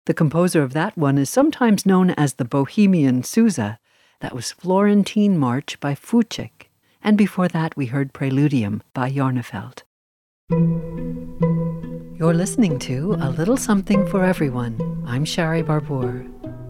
The composer of that one is sometimes known as the Bohemian Sousa. That was Florentine March by Fucek. And before that, we heard Preludium by Jarnefeld. You're listening to A Little Something for Everyone. I'm Shari Barbour.